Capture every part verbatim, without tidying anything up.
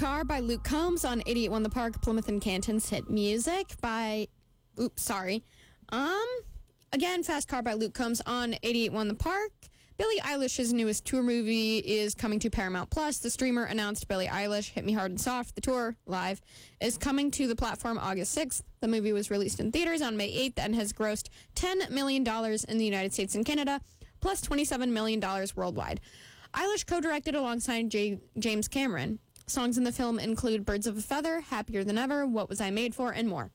Car by Luke Combs on eighty-eight point one The Park, Plymouth and Canton's hit music by, oops, sorry. Um, again, Fast Car by Luke Combs on eighty-eight point one The Park. Billie Eilish's newest tour movie is coming to Paramount Plus. The streamer announced Billie Eilish, Hit Me Hard and Soft, the tour, live, is coming to the platform August sixth. The movie was released in theaters on May eighth and has grossed ten million dollars in the United States and Canada, plus twenty-seven million dollars worldwide. Eilish co-directed alongside J- James Cameron. Songs in the film include Birds of a Feather, Happier Than Ever, What Was I Made For, and more.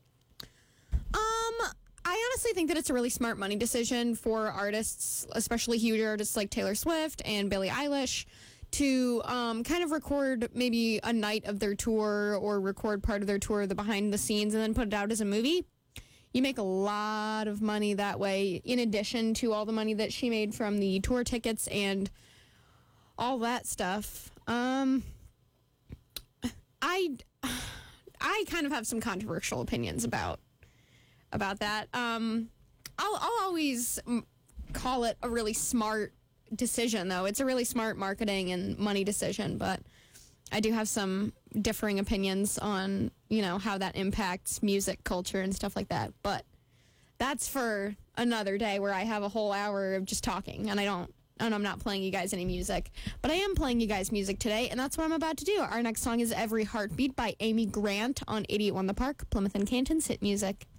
Um, I honestly think that it's a really smart money decision for artists, especially huge artists like Taylor Swift and Billie Eilish, to um, kind of record maybe a night of their tour or record part of their tour, the behind the scenes, and then put it out as a movie. You make a lot of money that way, in addition to all the money that she made from the tour tickets and all that stuff. Um... I, I kind of have some controversial opinions about about that. Um, I'll, I'll always call it a really smart decision, though. It's a really smart marketing and money decision, but I do have some differing opinions on, you know, how that impacts music culture and stuff like that. But that's for another day where I have a whole hour of just talking, and I don't. And I'm not playing you guys any music. But I am playing you guys music today, and that's what I'm about to do. Our next song is Every Heartbeat by Amy Grant on eighty-eight point one The Park, Plymouth and Canton's hit music.